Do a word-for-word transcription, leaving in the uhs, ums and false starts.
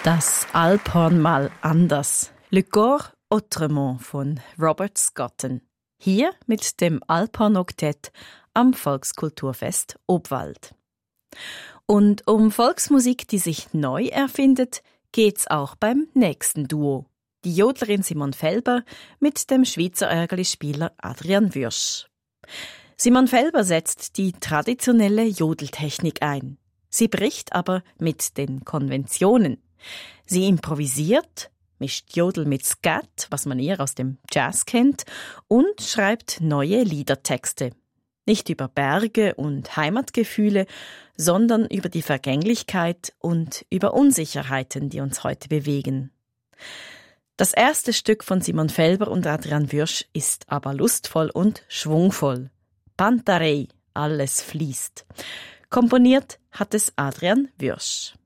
Das Alphorn mal anders. Le Corps autrement von Robert Scotten. Hier mit dem Alphorn-Oktett am Volkskulturfest Obwald. Und um Volksmusik, die sich neu erfindet, geht's auch beim nächsten Duo. Die Jodlerin Simon Felber mit dem Schweizer Örgeli-Spieler Adrian Wyrsch. Simon Felber setzt die traditionelle Jodeltechnik ein. Sie bricht aber mit den Konventionen. Sie improvisiert, mischt Jodel mit Skat, was man eher aus dem Jazz kennt, und schreibt neue Liedertexte. Nicht über Berge und Heimatgefühle, sondern über die Vergänglichkeit und über Unsicherheiten, die uns heute bewegen. Das erste Stück von Simon Felber und Adrian Wyrsch ist aber lustvoll und schwungvoll. Pantarei, alles fließt. Komponiert hat es Adrian Wyrsch.